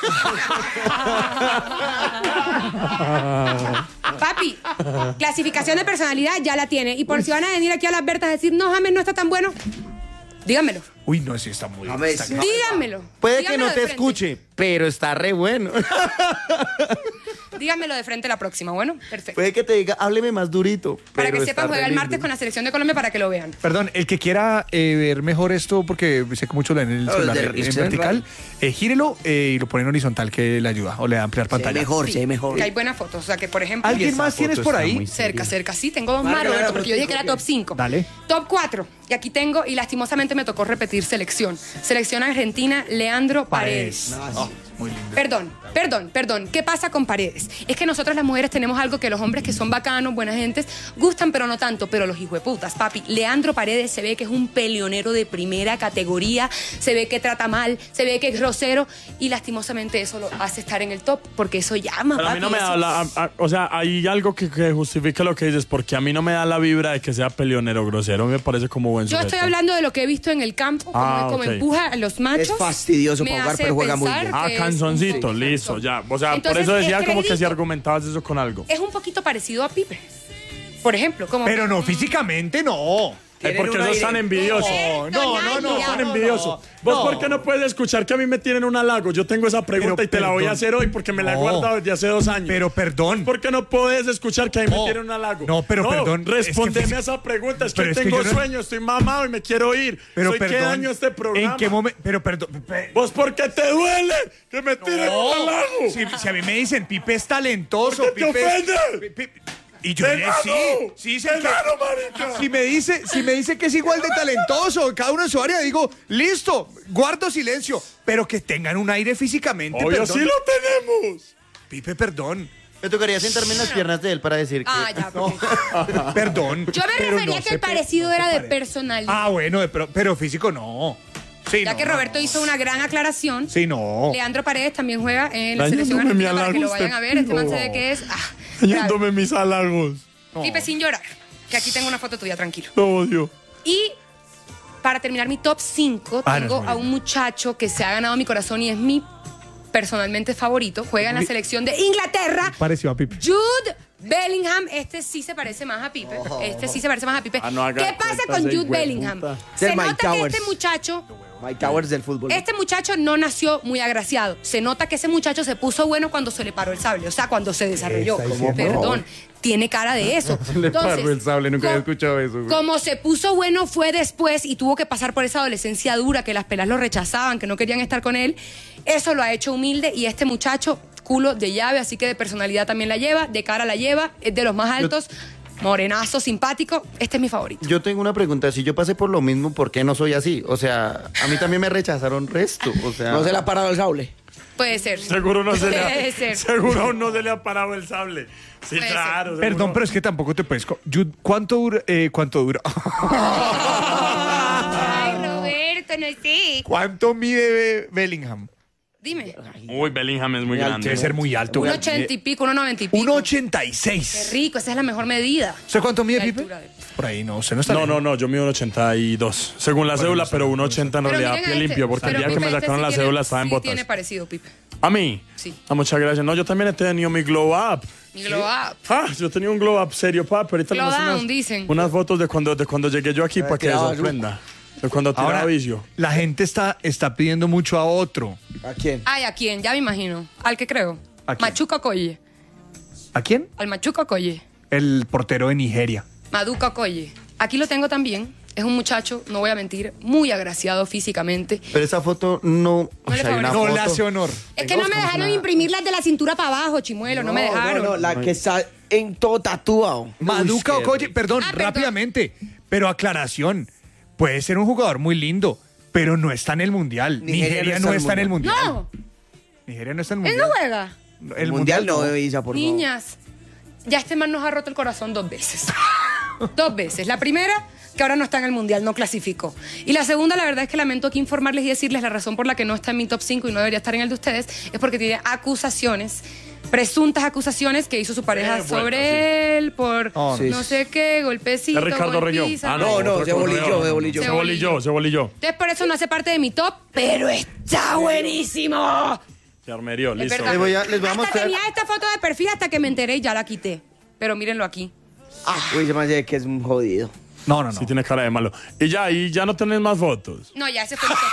Papi, clasificación de personalidad ya la tiene. Y por si van a venir aquí a las Bertas a decir, no, James no está tan bueno, díganmelo. Uy, no, sí está muy... James. está- Díganmelo. Puede que Díganmelo no de te frente. escuche, pero está re bueno. Díganmelo de frente la próxima, bueno, perfecto. Puede que te diga, hábleme más durito. Para pero que sepan, está juega re el martes lindo. con la selección de Colombia para que lo vean. Perdón, el que quiera eh, ver mejor esto, porque sé que mucho lo ven en el No, celular, de- en de- vertical, eh, gírelo eh, y lo pone en horizontal que le ayuda o le da a ampliar Se ve pantalla. mejor, Sí, se ve mejor. que hay buenas fotos. O sea, que por ejemplo... ¿Alguien esa más tienes foto por está ahí? muy Cerca, cerca. Sí, tengo dos Marca, más, Roberto, marca, porque yo dije que era marca. top cinco. Dale. Top cuatro. Y aquí tengo, y lastimosamente me tocó repetir selección. Selección argentina, Leandro Paredes. Oh, muy lindo. Perdón, perdón, perdón. ¿Qué pasa con Paredes? Es que nosotros las mujeres tenemos algo que los hombres que son bacanos, buenas gentes, gustan, pero no tanto. Pero los hijueputas, papi. Leandro Paredes se ve que es un peleonero de primera categoría, se ve que trata mal, se ve que es grosero, y lastimosamente eso lo hace estar en el top, porque eso llama, Pero a mí papi, no me eso- da la... a- a- o sea, hay algo que, que justifique lo que dices, porque a mí no me da la vibra de que sea peleonero grosero. Me parece como buen Yo sujeto. estoy hablando de lo que he visto en el campo, como, Ah, como ok. empuja a los machos. Es fastidioso me para jugar, hace pero juega muy pensar bien. Ah, que es canzoncito, un- listo, ya. O sea, Entonces, por eso decía es como que si creidito. argumentabas eso con algo. Es un poquito parecido a Pipe. Por ejemplo, como... Pero no, físicamente no. Es porque un esos están aire. envidiosos. No, no, no, no. Están no, envidiosos. no. ¿Vos No. por qué no puedes escuchar que a mí me tienen un halago? Yo tengo esa pregunta Pero, y te la voy a perdón. hacer hoy porque me la he No. guardado desde hace dos años. Pero perdón. ¿Por qué no puedes escuchar que a mí No. me tienen un halago? No, pero perdón, Respóndeme es que- a esa pregunta. Es que pero es que tengo yo no- sueño, estoy mamado y me quiero ir. Pero Soy perdón. ¿Qué daño este programa? ¿En qué momento? Pero perdón. pe- ¿Vos por qué te duele que me tiren un halago? Si, si a mí me dicen Pipe es talentoso, ¿Por qué te Pipe es- ofende? Pi- pi- Y yo diré, ¡Enano! sí, sí, sí, ¡Enano, que- marica! Si me dice, si me dice que es igual de talentoso, cada uno en su área, digo, listo, guardo silencio, pero que tengan un aire físicamente. Obvio, perdón. sí lo tenemos. Pipe, perdón. Me tocaría sentarme en las piernas de él para decir que... Ah, ya, porque- Perdón. Yo me pero refería no que se el pe- parecido no se era de pare- personalidad. Ah, bueno, de pro- pero físico no. Sí, ya no, que no, Roberto no. hizo una gran aclaración. Sí, no. Leandro Paredes también juega en la Dañándome selección mi argentina para que lo halago vayan usted, a ver. Este man se no. ve que es... Ah, bravo. Hallándome mis halagos. Pipe, sin llorar. Que aquí tengo una foto tuya, tranquilo. Lo odio. Y para terminar mi top cinco, Ah, no, tengo es muy a un muchacho que se ha ganado mi corazón y es mi personalmente favorito. Juega en la selección de Inglaterra. Pareció a Pipe. Jude Bellingham. Este sí se parece más a Pipe. Este sí se parece más a Pipe. Ah, no haga ¿Qué pasa cuentas con de Jude Bellingham? hijueputa. Se Es el Mike nota que Towers. este muchacho... Mike Towers del fútbol. Este muchacho no nació muy agraciado. Se nota que ese muchacho se puso bueno cuando se le paró el sable, o sea, cuando se desarrolló. Está diciendo. Perdón, tiene cara de eso. Le paró Entonces, el sable, nunca había co- escuchado eso, güey. Como se puso bueno fue después y tuvo que pasar por esa adolescencia dura, que las pelas lo rechazaban, que no querían estar con él. Eso lo ha hecho humilde y este muchacho, culo de llave, así que de personalidad también la lleva, de cara la lleva, es de los más altos. Morenazo, simpático, este es mi favorito. Yo tengo una pregunta, si yo pasé por lo mismo, ¿por qué no soy así? O sea, a mí también me rechazaron resto, o sea... No se le ha parado el sable. Puede ser. Seguro no se le Puede ha, ser. seguro no se le ha parado el sable. Sí, Puede claro. Perdón, seguro. pero es que tampoco te puedes... co- Jude, ¿cuánto dura? Eh, ¿Cuánto dura? Ay, Roberto, no sé. ¿Cuánto mide Be- Bellingham? Dime. Uy, Bellingham es muy Muy grande. Debe ser muy alto. Un ochenta y pico, un noventa y pico. Un ochenta y Qué seis. rico, esa es la mejor medida. ¿Usted cuánto mide, La Pipe? altura de- Por ahí no, usted no está No, lejos. no, no, yo mido un ochenta y dos. Según la cédula, pero un ochenta en Pero realidad miren a pie este, limpio, porque el pero día que Pipe, me este sacaron sí la tiene- cédula estaba en sí botas. tiene parecido, Pipe. ¿A mí? Sí. Ah, muchas gracias. No, yo también he tenido mi glow up. Mi glow up. Ah, yo tenía un glow up serio, pa, pero ahorita Glow les muestro down, unas, dicen. unas fotos de cuando, de cuando llegué yo aquí para que se tiraba sorprenda. De cuando tiraba Ahora, vicio. la gente está, está pidiendo mucho a otro. ¿A quién? Ay, ¿a quién? Ya me imagino. Al que creo. ¿A quién? Machuca Okoye. ¿A quién? Al Machuca Okoye. El portero de Nigeria. Maduka Okoye. Aquí lo tengo también. Es un muchacho, no voy a mentir, muy agraciado físicamente. Pero esa foto no... O No le sea, hay una No foto... le hace honor. Es que no me dejaron imprimirlas de la cintura para abajo, chimuelo. No, me dejaron. No, no, la que está en todo tatuado. Maduka Uy, qué Okoye, perdón, Ah, perdón. rápidamente, pero aclaración. Puede ser un jugador muy lindo, pero no está en el mundial. Nigeria, no está en el mundial. No, Nigeria no está en el él mundial. no juega. El mundial no, Isa, por favor. Niñas, ya este man nos ha roto el corazón dos veces. Dos veces. La primera, que ahora no está en el Mundial, no clasificó. Y la segunda, la verdad es que lamento aquí informarles y decirles la razón por la que no está en mi top cinco y no debería estar en el de ustedes, es porque tiene acusaciones, presuntas acusaciones que hizo su pareja Eh, bueno, sobre sí. él por Oh, sí. no sé qué, golpecito, Es Ricardo Reguilón. golpiza. Ah, No, no, otro se con bolilló, Reguilón. se bolilló. Se bolilló, se bolilló. Entonces por eso no hace parte de mi top, pero está buenísimo. Se armerió, Es listo. verdad. Les voy a- les voy a Hasta mostrar- tenía esta foto de perfil hasta que me enteré y ya la quité. Pero mírenlo aquí. Uy, se me hace que es un jodido. No, no, no. Sí tiene cara de malo. Y ya, y ya no tenés más fotos. No, ya ese fue mi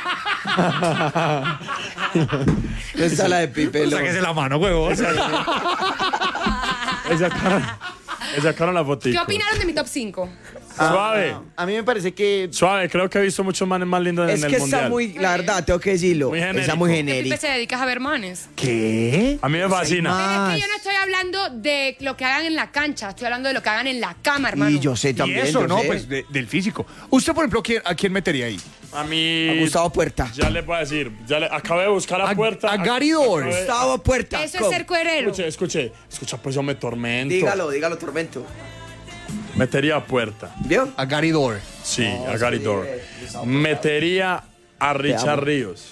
top cinco. Esa es la de Pipe. Sáquese la mano, huevón. Esa cara, esa cara la fotico. ¿Qué opinaron de mi top cinco? Suave, A mí me parece que suave. Creo que he visto muchos manes más lindos Es en el que mundial. está muy, la verdad, tengo que decirlo. Muy Está genérico. muy ¿Qué Pipe genérico. se dedicas a ver manes? ¿Qué? A mí me fascina. Pero es que yo no estoy hablando de lo que hagan en la cancha, estoy hablando de lo que hagan en la cama, hermano. Y yo sé Y también. eso, yo ¿no? sé. Pues de- del físico. Usted, por ejemplo, ¿quién- ¿a quién metería ahí? A mí. A Gustavo Puerta. Ya les voy a decir. Ya le, acabé de buscar a, A- Puerta. a Gary Dor. acabé- Gustavo Puerta. Eso es ¿cómo? ser cuerero. Escuche, escuche. Escucha, pues yo me tormento. Dígalo, dígalo, Tormento. Metería a Puerta. ¿Vio? A Gary Dor. Sí, a Gary Dor. Metería a Richard amo. Ríos.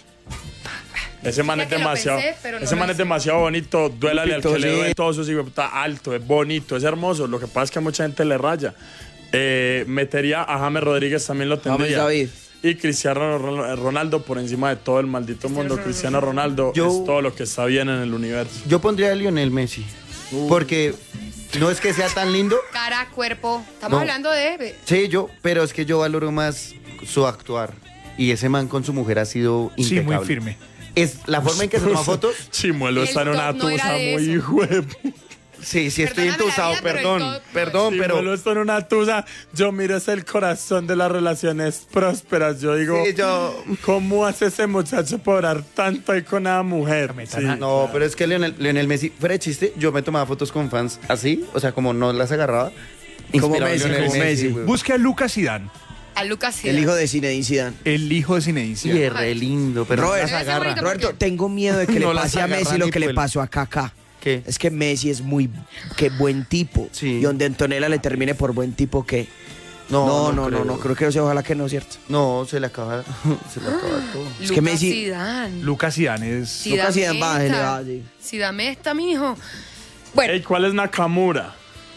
Ese man Ya es que lo demasiado. pensé, pero no ese lo man es hice. demasiado bonito. Duélale al que Pipito, le sí. duele todo eso. Está alto, es bonito, es hermoso. Lo que pasa es que a mucha gente le raya. Eh, metería a James Rodríguez, también lo James tendría. David. Y Cristiano Ron- Ronaldo por encima de todo el maldito mundo. Cristiano Ronaldo Yo- es todo lo que está bien en el universo. yo pondría a Lionel Messi. Porque no es que sea tan lindo, Cara, cuerpo. Estamos No. hablando de... sí, yo, pero es que yo valoro más su actuar. Y ese man con su mujer ha sido Sí, impecable. muy firme. Es la forma en que se toma fotos. Chimuelo El está en una top no era tusa de muy eso. hijo de pu- Sí, sí estoy Perdóname la entusado, vida, pero el perdón, top no perdón, es. pero Chimuelo está en una tusa. Yo miro es el corazón de las relaciones prósperas. Yo digo, sí, yo ¿cómo hace ese muchacho por orar tanto ahí con una mujer? Sí. no, pero es que Lionel, Lionel Messi, fuera de chiste, yo me tomaba fotos con fans así, o sea, como no las agarraba. Como inspirado en Messi, Lionel como Messi. güey. Busque a Lucas Zidane, A Lucas El Zidane. hijo de Zinedine Zidane. el hijo de Zinedine Y Zidane. es re lindo, pero Robert, no las Ese agarra. bonito. Roberto, ¿Por qué? tengo miedo de que No le las pase a agarra Messi lo ni que le por el- pasó a Kaká. ¿Qué? Es que Messi es muy qué buen tipo. Sí. Y donde Antonella le termine por buen tipo, ¿qué? No, No, no, no no, creo. no, creo que no sea, ojalá que no, ¿cierto? No, se le acaba, se le acaba todo. Es que Lucas Messi- Zidane. Lucas Zidane es... Lucas Zidane va, Zidane se le va, sí. Zidane está, mijo. Bueno, Ey, ¿cuál es Nakamura?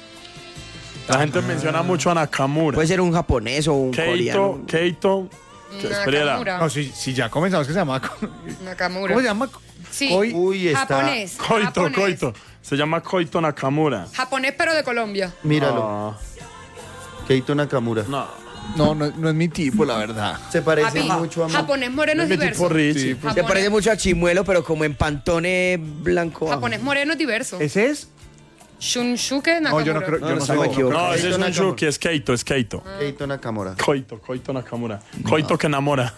La gente menciona mucho a Nakamura. Puede ser un japonés o un Keito, coreano. Keito. que- espera. Nakamura. No, si, si ya comenzamos, que se llama... Nakamura. ¿Cómo se llama? Sí. Koi- Uy, está. Japonés. Coito, japonés. Coito. Se llama Coito Nakamura. Japonés, pero de Colombia. Míralo, Ah, Keito Nakamura. no. No, no, no es mi tipo, la verdad. Se parece Papi, mucho a japonés moreno es Es mi diverso. tipo Richie. Sí, Se Japonés, parece mucho a Chimuelo, pero como en pantone blanco. japonés moreno es diverso. ¿Ese es? Shunsuke No, Nakamura. yo no creo, yo No, no no, sé. me cómo- equivoco. No, ese es Keito un Nakamura. Shuki, es Keito, es Keito. Keito Nakamura. Coito, Coito Nakamura. Coito que enamora.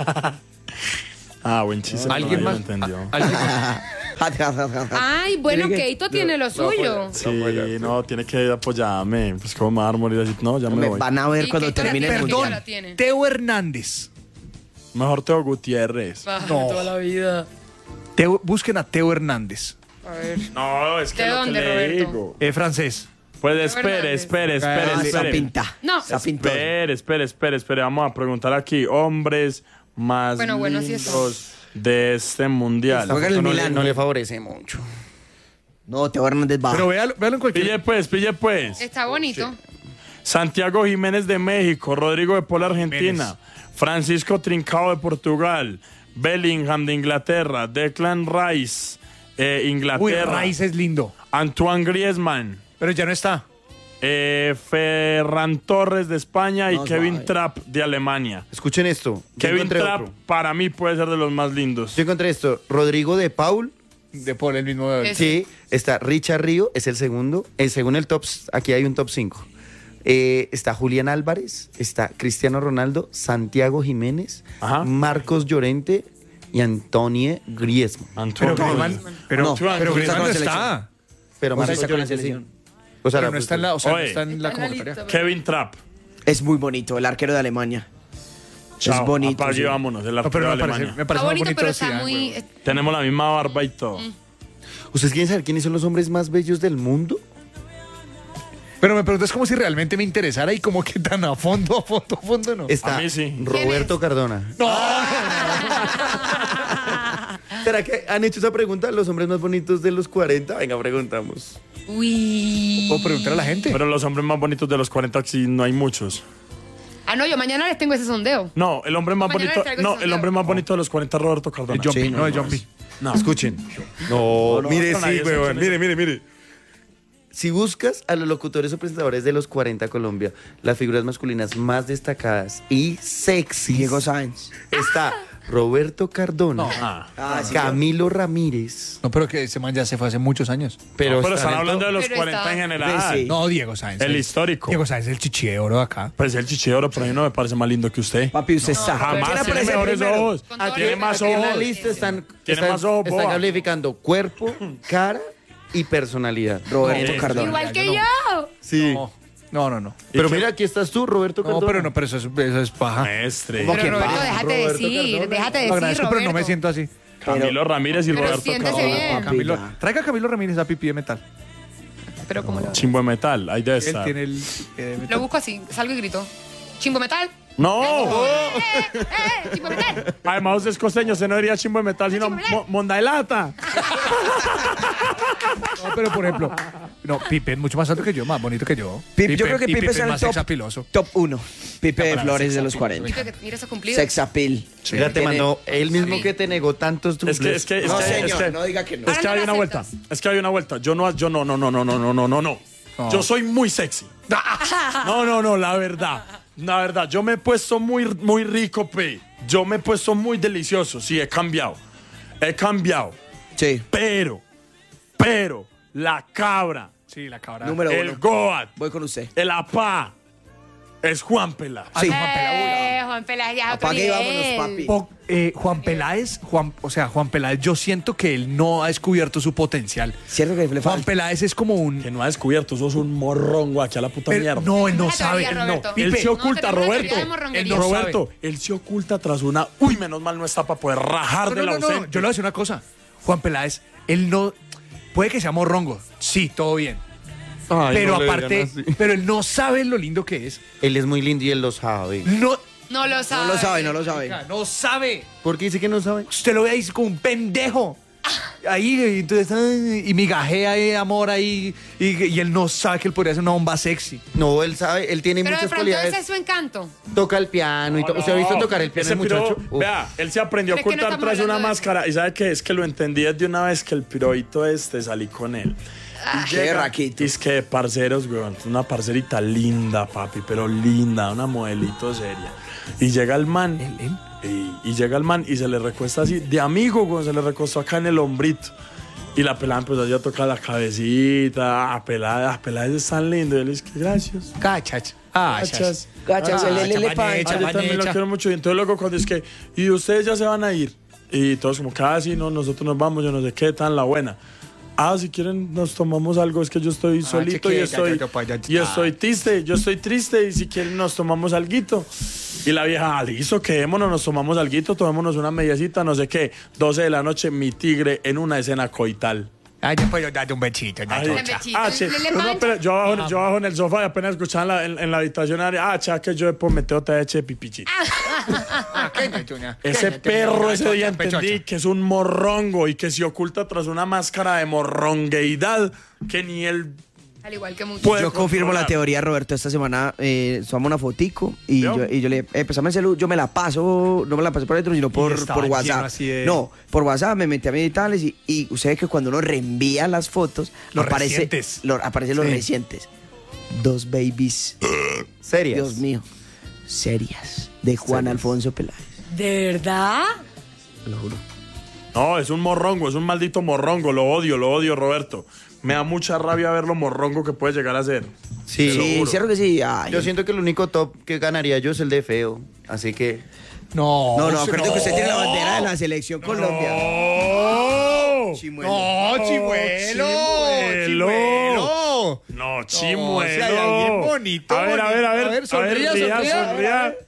Ah, buen chiste. ¿Alguien nadie más? lo entendió. ¿Alguien- Ay, bueno, Tiene que- Keito tiene lo suyo. Sí, no, tiene que apoyarme. Pues cómo me va a dar morir así. No, ya me Me voy. van a ver Sí, cuando Keito la termine el tiene, mundial. Keito la tiene. Teo Hernández. Mejor Teo Gutiérrez. Baja No. toda la vida. Teo- busquen a Teo Hernández. A ver. No, es que ¿De lo dónde, que le Roberto? digo. Es francés. Pues Teo espere, Hernández. espere, espere, Ah, esa espere. pinta. No. Esa pinta. Espere, espere, espere, espere. Vamos a preguntar aquí. Hombres más Bueno, bueno, sí lindos de este mundial. Juega en el no, le, Milán. no le favorece mucho. No, Teo Hernández va. Pero véalo, véalo en cualquier... Pille pues, pille pues. Está bonito. Santiago Jiménez de México, Rodrigo de Paul Argentina, Francisco Trincao de Portugal, Bellingham de Inglaterra, Declan Rice, eh, Uy, Inglaterra, Rice es lindo. Antoine Griezmann, Pero ya no está. eh, Ferran Torres de España y No, Kevin suave. Trapp de Alemania. Escuchen esto. Yo Kevin encontré Trapp otro. para mí puede ser de los más lindos. Yo encontré esto. Rodrigo de Paul. De Paul, el mismo de... Es- Sí, está Richard Río, es el segundo. Eh, según el top, aquí hay un top cinco. Eh, está Julián Álvarez, está Cristiano Ronaldo, Santiago Jiménez, Ajá. Marcos Llorente y Antoine Griezmann. Antoine Pero Griezmann, Griezmann. pero, No, pero pero Griezmann no está con la está. Pero O sea, Marcos está con la Llorente sí. selección. O sea, Pero la- no está en la, o sea, no Oye. está en la Está en la convocatoria. lista, Kevin Trapp. Es muy bonito, el arquero de Alemania. Chao, es bonito. apague y sí. vámonos, el No, arquero pero de me parece, Alemania. me parece Está muy bonito, bonito pero Zidane, está muy... huevón. Tenemos la misma barba y todo. ¿Ustedes quieren saber quiénes son los hombres más bellos del mundo? Pero me preguntas como si realmente me interesara y como que tan a fondo, a fondo, a fondo, no. Está A mí sí. Roberto Cardona. ¿Será que han hecho esa pregunta? ¿Los hombres más bonitos de los cuarenta? Venga, preguntamos. Uy. Puedo preguntar a la gente. Pero los hombres más bonitos de los cuarenta sí no hay muchos. Ah, no, yo mañana les tengo ese sondeo. No, el hombre más Mañana bonito, les traigo no, ese el hombre sondeo. más bonito de los cuarenta es Roberto Cardona. El Jumpy, Sí, no, no, el no, Jumpy. No. Escuchen. No, no, mire, no, sí, nadie se weón. escucha Mire, eso. mire, mire. Si buscas a los locutores o presentadores de los cuarenta Colombia, las figuras masculinas más destacadas y sexys, Diego Sáenz. está Roberto Cardona, Ah. Ah, sí, Camilo Ramírez. No, pero que ese man ya se fue hace muchos años. Pero, No, pero están están en hablando todo. de los Pero cuarenta está- en general. Sí, sí. No, Diego Sáenz. El histórico. Diego Sáenz, el chichi de oro de acá. Pues el chichidoro, pero a mí no me parece más lindo que usted. Papi, usted está. Jamás ¿Quién tiene aparece mejores primero? ojos. Con todo Tiene respeto. más Aquí en ojos. la lista están, Tiene están, más ojos, están boba. calificando cuerpo, cara y personalidad. Roberto Eres- Cardona. Igual que yo yo. Sí. No, no, no. no. Pero ¿Y qué? mira, aquí estás tú, Roberto No, Cardona. pero no, pero eso es, eso es paja. Maestre. ¿Cómo Pero que Roberto, baja? déjate Roberto decir, Cardona. déjate Lo decir, agradezco, pero no me Roberto. siento así. Camilo Ramírez y Pero Roberto siéntese Cardona. bien. Camilo, ya. traiga a Camilo Ramírez a pipí de metal. Pero como lo... Chimbo de metal, ahí debe Él estar. tiene el eh, Lo metal. busco así, salgo y grito. Chimbo metal. ¡No! ¡Eh, eh! ¡Chimbo metal! Además, usted es costeño, usted no diría chimbo de metal, sino Chimbo de metal. mo- monda de lata. No, pero por ejemplo, no, Pipe es mucho más alto que yo, más bonito que yo. Pipe, yo creo que y Pipe es el más top, sexapiloso. top uno. Pipe de Para Flores de sex los appeal. cuarenta. Pipe, que mira esos cumplidos. Sex appeal. Mira, te Tiene- mandó él mismo Sí. que te negó tantos Es triples. que, es que, es No, que, señor, es que, no diga que no. es que Ahora hay no una lo vuelta. aceptas. Es que hay una vuelta. Yo no, yo no, no, no, no, no, no, no, no, no. No. Yo soy muy sexy. No, no, no, la verdad. La verdad, yo me he puesto muy, muy rico, pe. Yo me he puesto muy delicioso. Sí, he cambiado. He cambiado. Sí. Pero, pero, la cabra, Sí, la cabra. Número el uno. goat, Voy con usted. el apá, es Juan Pelá. Sí. Eh, Juan Peláez ya es otro Apague y vámonos, nivel. papi. Po- eh, Juan Peláez, Juan, o sea, Juan Peláez, yo siento que él no ha descubierto su potencial. Cierto que le Juan falta. Peláez es como un... Que no ha descubierto, sos un morrongo aquí a la puta Pero- mierda. no, él no Una sabe. teoría, Él no. Roberto. Él Pipe, se oculta, tenemos una Roberto. teoría de morronguería. Él no Roberto, él se oculta tras una. Uy, menos mal no está para poder rajar No, del no, no, no, ausente. yo le voy a decir una cosa. Juan Peláez, él no... Puede que sea morrongo. Sí, todo bien. Ay, pero no le aparte, digan así. pero él no sabe lo lindo que es. Él es muy lindo y él lo sabe. No, No lo sabe. No lo sabe, no lo sabe. no sabe. ¿Por qué dice que no sabe? Usted lo ve ahí como un pendejo. Ahí, entonces, ay, y migajea ahí, amor ahí, y, y él no sabe que él podría ser una bomba sexy. No, él sabe, él tiene Pero de muchas pronto cualidades. ese es su encanto. Toca el piano y todo. ¿Usted ha visto tocar el piano Ese el piro, muchacho? Uf. Vea, él se aprendió a Pero es que no ocultar estamos tras una hablando de eso. máscara. ¿Y sabe qué? Es que lo entendí desde una vez que el piroito este salí con él. Y Qué llega, raquito. y es que parceros, weón. Una parcerita linda, papi, pero linda, una modelito seria. Y llega el man. Y, y llega el man y se le recuesta así, de amigo, weón, se le recostó acá en el hombrito. Y la pelada empezó así a tocar la cabecita. A pelada, las peladas están lindas. Y él dice que gracias. Cachach. Gracias. Gachas, Ah, el L L chapanecha, pan. Ah, yo también lo chapanecha. quiero mucho. Y entonces luego cuando es que, y ustedes ya se van a ir. Y todos como, casi, no, nosotros nos vamos, yo no sé qué, tan la buena. Ah, si quieren nos tomamos algo, es que yo estoy solito y chiquita, estoy, yo- yo- pues, yo- y estoy triste, yo estoy triste y si quieren nos tomamos alguito. Y la vieja, ah, listo, quedémonos, nos tomamos alguito, tomémonos una mediacita, no sé qué. doce de la noche, mi tigre en una escena coital. Ay, yo puedo darte un besito. una Ay, chocha. bechito. ah, che, Le- le uno pancha. apenas- yo, abajo, yo abajo en el sofá y apenas escuchaba en la, en, en la habitación, ah, cha, que yo después meteo otra eche pipichito. Ah, qué ñoña, qué Ese ñoña, perro ñoña, ese día chocha, entendí pechocha. que es un morrongo y que se oculta tras una máscara de morrongueidad que ni él Al igual que muchos. puede Yo confirmo la controlar. teoría, Roberto. Esta semana eh, tomamos una fotico y ¿Vio? yo, y yo le eh, pásame el celu, yo me la paso, no me la pasé por dentro, sino por, estaba por lleno WhatsApp. así de- No, por WhatsApp me metí a meditales y, y usted ve que cuando uno reenvía las fotos, Los aparece, recientes. lo- aparecen los Sí. recientes. Dos babies, Serias. Dios mío, serias, de Juan Alfonso Peláez. ¿De verdad? Lo juro. No, es un morrongo, es un maldito morrongo, lo odio, lo odio, Roberto. Me da mucha rabia ver lo morrongo que puede llegar a ser. Sí, Sí, cierto que sí. Ay, yo siento que el único top que ganaría yo es el de feo. Así que. No, no, no, usted- acuérdate que usted tiene la bandera de la selección Colombia. ¡Oh! Chimuelo. No, chimuelo. Chimuelo. Chimuelo. No, No, chimuelo. si hay alguien bonito, A ver, a ver, a ver. bonito. A ver, sonría, ría, sonría. sonría.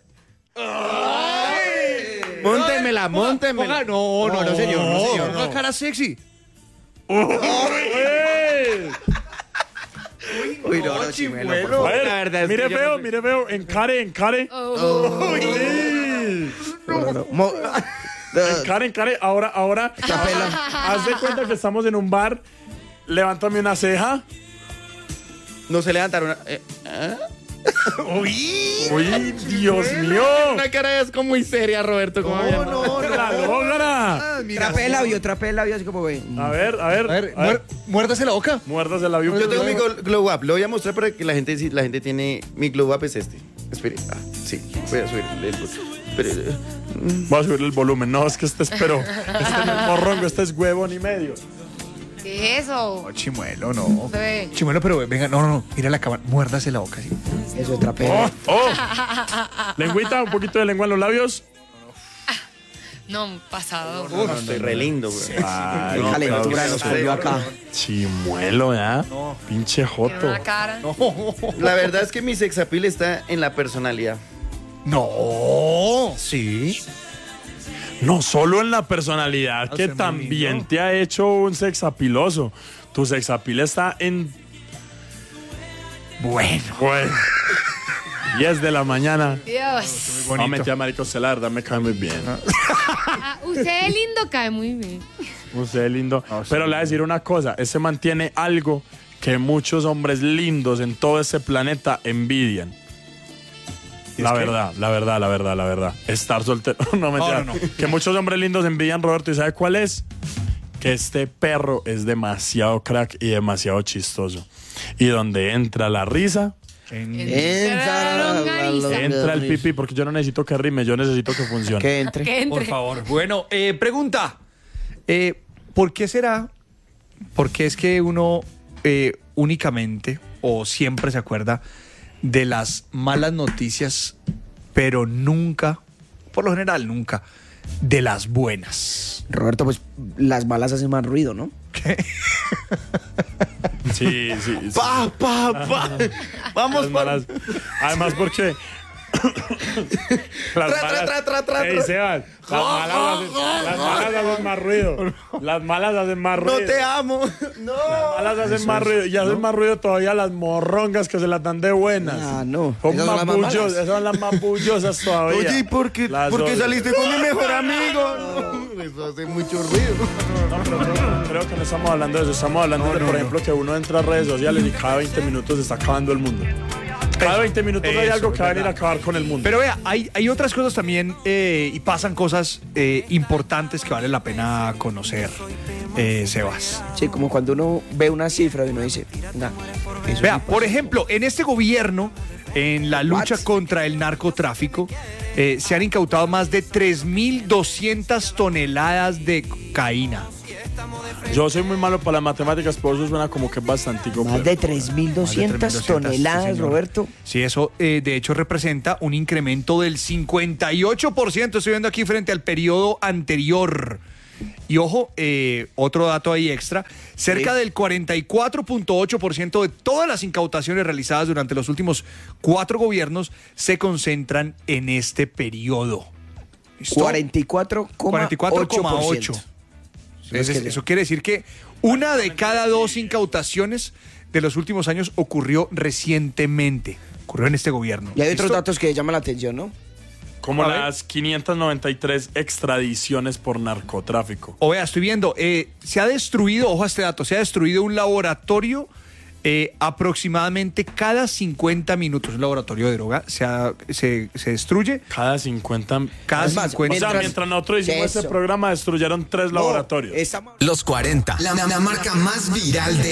Móntemela, móntemela. Ponga- No, no, no, señor. No, señor. no. Una cara sexy. Uy. Uy, no, no, Chimuelo, por A favor. ver, La verdad es mire que yo feo, no sé. mire feo, encare, encare. No, no, no. Mo- Encare, encare. Ahora, ahora. Haz de cuenta que estamos en un bar. Levántame una ceja. No se levantaron. Una, eh, Uy, Dios mío. una cara es como muy seria, Roberto. Como No, no, La logra. Trape el labio, trape el labio así como ve. A ver, a ver. A ver, a ver. muer- muérdase la boca. Muérdase la view. Yo tengo mi gol- glow up. Lo voy a mostrar para que la gente, si la gente tiene. Mi glow up es este. Espere. Ah, sí. Voy a subir el. el espere. Voy a subirle el volumen. No, es que este es, pero. Este no es morrongo, este es huevón y medio. ¿Qué es eso? No, Chimuelo, no. Bebé. Chimuelo, pero venga, no, no, no. Mira la cámara. Muérdase la boca, sí. Eso es trape. Oh, oh. Lengüita, un poquito de lengua en los labios. No, pasado. No, estoy re lindo, güey. Ay, La calentura nos volvió acá. Chimuelo, ¿ya? Pinche Tiene joto. una cara. La verdad es que mi sex appeal está en la personalidad. No. Sí. No solo en la personalidad, que Hace muy también lindo. te ha hecho un sexapiloso. Tu sexapil está en. Bueno. Bueno. diez de la mañana. Dios. No, mentira, marico, usted la verdad me cae muy bien. Ah, usted es lindo, cae muy bien. Usted es lindo. No, sí. Pero le voy a decir una cosa. Ese mantiene algo que muchos hombres lindos en todo ese planeta envidian. La qué? verdad, la verdad, la verdad, la verdad. Estar soltero. No, mentira. No, no, no. Que muchos hombres lindos envidian, Roberto. ¿Y sabe cuál es? Que este perro es demasiado crack y demasiado chistoso. Y donde entra la risa, Entra, entra el pipí. Porque yo no necesito que rime, yo necesito que funcione. Que entre. Que entre. Por favor. Bueno, eh, pregunta. Eh, ¿Por qué será? ¿Por qué es que uno eh, únicamente o siempre se acuerda de las malas noticias, pero nunca, por lo general nunca, de las buenas? Roberto, pues las balas hacen más ruido, ¿no? Sí, sí. sí. Pa, pa, pa. Vamos, Las pa. malas. Además, porque. Las Tra, tra, malas. tra, tra, tra, Ey, tra. Sebas, las malas hacen, las malas hacen más ruido. Las malas hacen más ruido. No te amo. No. Las malas hacen más ruido. Y hacen más ruido todavía las morrongas que se las dan de buenas. Ah, no. Son Esas son más las más bullosas. malas. Esas son las más bullosas todavía. Oye, ¿y por qué, Las por qué otras. saliste con mi mejor amigo? No, eso hace mucho ruido. No, pero creo, creo que no estamos hablando de eso. Estamos hablando de, por ejemplo, que uno entra a redes sociales y cada veinte minutos se está acabando el mundo. Cada veinte minutos hay Eso, algo es que va a venir a verdad. acabar con el mundo. Pero vea, hay, hay otras cosas también eh, y pasan cosas eh, importantes que vale la pena conocer, eh, Sebas. Sí, como cuando uno ve una cifra y uno dice, venga, eso Vea, sí por pasó. ejemplo, en este gobierno, en la lucha What? contra el narcotráfico, eh, se han incautado más de tres mil doscientas toneladas de cocaína. Yo soy muy malo para las matemáticas, por eso suena como que es bastante. Más de tres mil doscientas sí, toneladas, señor. Roberto. Sí, eso eh, de hecho representa un incremento del cincuenta y ocho por ciento, estoy viendo aquí frente al periodo anterior. Y ojo, eh, otro dato ahí extra, cerca Sí. del cuarenta y cuatro punto ocho por ciento de todas las incautaciones realizadas durante los últimos cuatro gobiernos se concentran en este periodo. ¿Listo? cuarenta y cuatro coma ocho. Entonces, eso quiere decir que una de cada dos incautaciones de los últimos años ocurrió recientemente. Ocurrió en este gobierno. Y hay otros ¿Listo? datos que llaman la atención, ¿no? Como A ver. las quinientas noventa y tres extradiciones por narcotráfico. O vea, estoy viendo, eh, se ha destruido, ojo a este dato, se ha destruido un laboratorio eh, aproximadamente cada cincuenta minutos. Un laboratorio de droga se, ha- se, se destruye Cada cincuenta. cada Es más, cincuenta O sea, Mientras- mientras nosotros hicimos Eso. este programa, destruyeron tres laboratorios. Estamos... Los cuarenta, la, la marca más viral de